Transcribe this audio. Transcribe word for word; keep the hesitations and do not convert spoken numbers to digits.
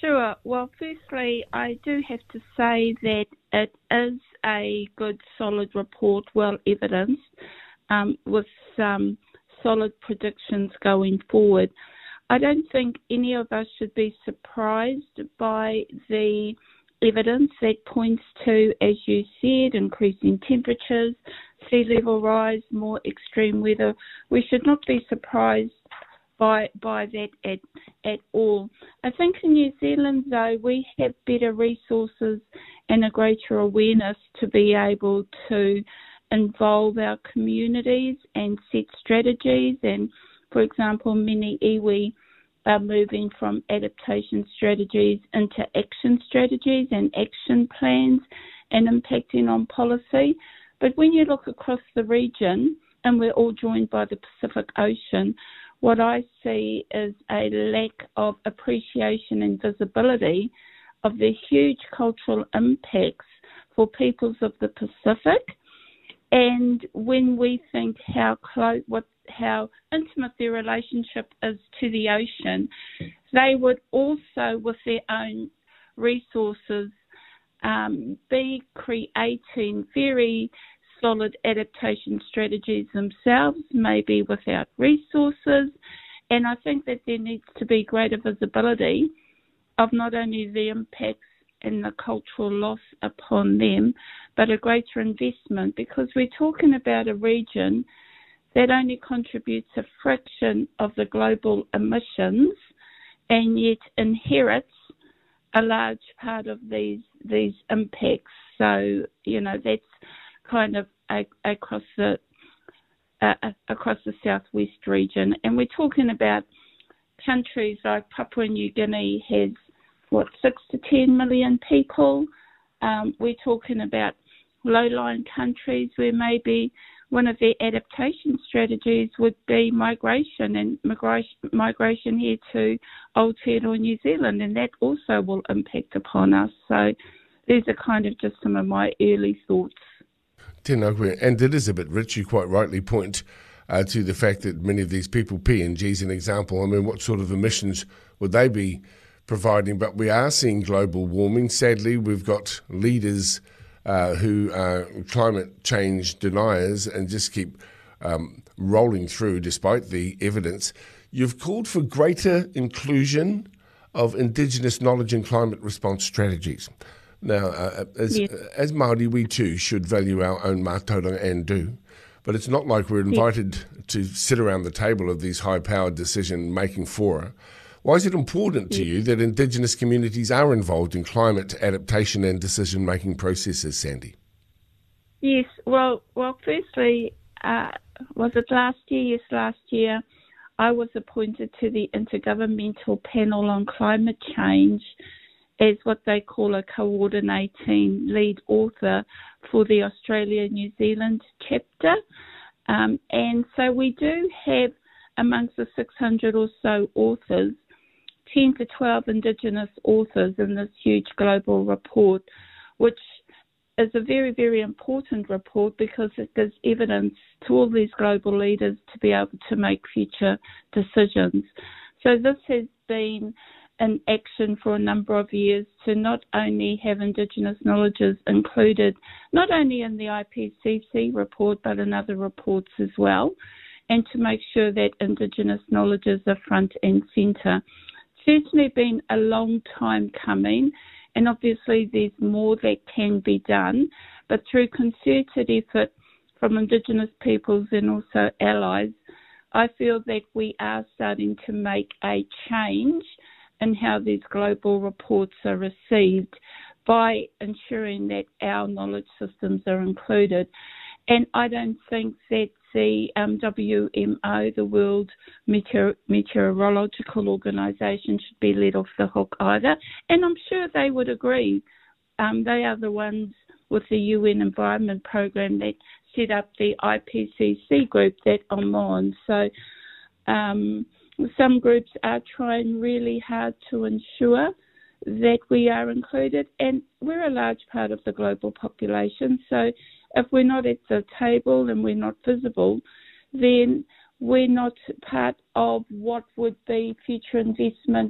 Sure. Well, firstly, I do have to say that it is a good, solid report, well evidenced, um, with some solid predictions going forward. I don't think any of us should be surprised by the evidence that points to, as you said, increasing temperatures, sea level rise, more extreme weather. We should not be surprised by by that at, at all. I think in New Zealand, though, we have better resources and a greater awareness to be able to involve our communities and set strategies. And, for example, many iwi are moving from adaptation strategies into action strategies and action plans and impacting on policy. But when you look across the region, and we're all joined by the Pacific Ocean, what I see is a lack of appreciation and visibility of the huge cultural impacts for peoples of the Pacific. And when we think how close, what, how intimate their relationship is to the ocean, they would also, with their own resources, um, be creating very solid adaptation strategies themselves, maybe without resources. And I think that there needs to be greater visibility of not only the impacts and the cultural loss upon them, but a greater investment, because we're talking about a region that only contributes a fraction of the global emissions and yet inherits a large part of these these impacts. So, you know, that's kind of a, across the uh, across the southwest region, and we're talking about countries like Papua New Guinea has what six to ten million people. Um, we're talking about low-lying countries where maybe one of their adaptation strategies would be migration and migration, migration here to Aotearoa, New Zealand, and that also will impact upon us. So these are kind of just some of my early thoughts. Tēnā koe. And it is a bit rich. You quite rightly point uh, to the fact that many of these people, P N G is an example. I mean, what sort of emissions would they be providing? But we are seeing global warming. Sadly, we've got leaders uh, who are climate change deniers and just keep um, rolling through despite the evidence. You've called for greater inclusion of Indigenous knowledge and climate response strategies. Now, uh, as, yes. as Māori, we too should value our own mātauranga and do, but it's not like we're invited yes. to sit around the table of these high-powered decision-making fora. Why is it important to yes. you that Indigenous communities are involved in climate adaptation and decision-making processes, Sandy? Yes, well, well. firstly, uh, was it last year? Yes, last year, I was appointed to the Intergovernmental Panel on Climate Change as what they call a coordinating lead author for the Australia-New Zealand chapter. Um, and so we do have, amongst the six hundred or so authors, ten to twelve Indigenous authors in this huge global report, which is a very, very important report because it gives evidence to all these global leaders to be able to make future decisions. So this has been in action for a number of years to not only have Indigenous knowledges included, not only in the I P C C report, but in other reports as well, and to make sure that Indigenous knowledges are front and centre. It's certainly been a long time coming, and obviously there's more that can be done, but through concerted effort from Indigenous peoples and also allies, I feel that we are starting to make a change in how these global reports are received by ensuring that our knowledge systems are included. And I don't think that the um, W M O, the World Meteor- Meteorological Organisation, should be let off the hook either. And I'm sure they would agree. Um, they are the ones with the U N Environment Programme that set up the I P C C group that I'm on. So um, some groups are trying really hard to ensure that we are included, and we're a large part of the global population. So if we're not at the table and we're not visible, then we're not part of what would be future investment